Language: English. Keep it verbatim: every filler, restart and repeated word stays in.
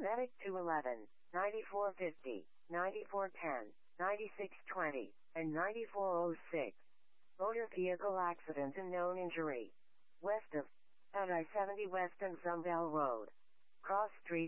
Medic two eleven, ninety-four fifty, ninety-four ten, ninety-six twenty, and ninety-four oh six. Motor vehicle accident and known injury. West of at I seventy west and Zumbell Road. Cross Street.